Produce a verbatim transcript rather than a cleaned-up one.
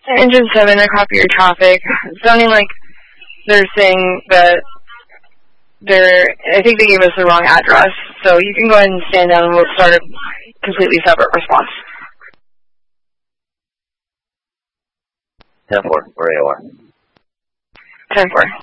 Engine seven, I copy your traffic. It's sounding like they're saying that they're, I think they gave us the wrong address. So you can go ahead and stand down and we'll start a completely separate response. ten four, for A O R. ten four.